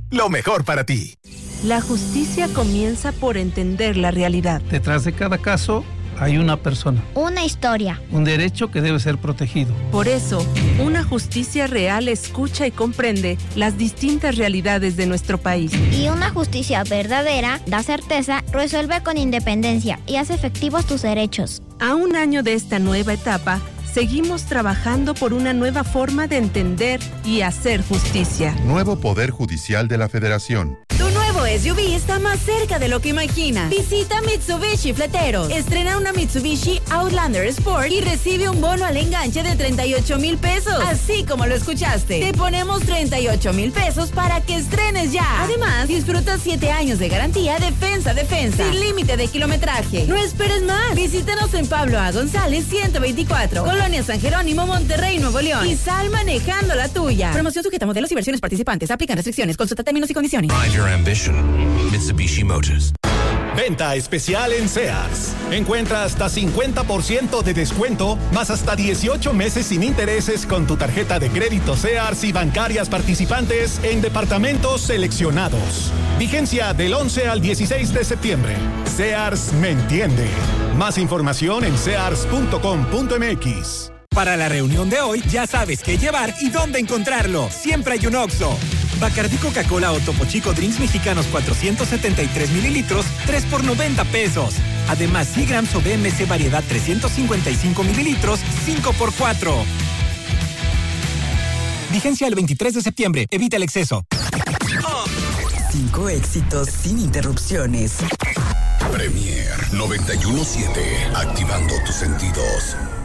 lo mejor para ti. La justicia comienza por entender la realidad. Detrás de cada caso hay una persona. Una historia. Un derecho que debe ser protegido. Por eso, una justicia real escucha y comprende las distintas realidades de nuestro país. Y una justicia verdadera da certeza, resuelve con independencia y hace efectivos tus derechos. A un año de esta nueva etapa, seguimos trabajando por una nueva forma de entender y hacer justicia. Nuevo Poder Judicial de la Federación. Tu nuevo SUV está más cerca de lo que imaginas. Visita Mitsubishi Fleteros. Estrena una Mitsubishi Outlander Sport y recibe un bono al enganche de 38,000 pesos. Así como lo escuchaste. Te ponemos 38,000 pesos para que estrenes ya. Además, disfruta 7 años de garantía defensa. Sin límite de kilometraje. No esperes más. Visítanos en Pablo A. González 124. Colonia San Jerónimo, Monterrey, Nuevo León. Y sal manejando la tuya. Promoción sujeta a modelos y versiones participantes. Aplican restricciones. Consulta términos y condiciones. Find your ambition. Mitsubishi Motors. Venta especial en Sears. Encuentra hasta 50% de descuento, más hasta 18 meses sin intereses con tu tarjeta de crédito Sears y bancarias participantes en departamentos seleccionados. Vigencia del 11 al 16 de septiembre. Sears me entiende. Más información en sears.com.mx. Para la reunión de hoy, ya sabes qué llevar y dónde encontrarlo. Siempre hay un Oxxo. Bacardí Coca-Cola o Topo Chico Drinks Mexicanos 473 mililitros, 3 por 90 pesos. Además, Seagrams o BMC Variedad 355 mililitros, 5 por 4. Vigencia el 23 de septiembre. Evita el exceso. 5 éxitos sin interrupciones. Premier 91.7. Activando tus sentidos.